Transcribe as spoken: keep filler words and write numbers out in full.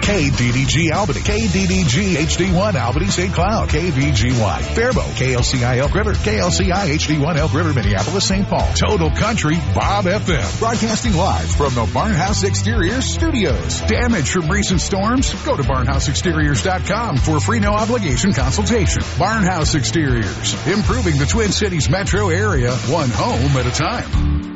K D D G Albany, K D D G H D one Albany Saint Cloud, K V G Y Faribault, K L C I Elk River, K L C I H D one Elk River, Minneapolis, Saint Paul. Total Country Bob F M. Broadcasting live from the Barnhouse Exteriors Studios. Damage from recent storms? Go to barnhouse exteriors dot com for a free no obligation consultation. Barnhouse Exteriors, improving the Twin Cities metro area, one home at a time.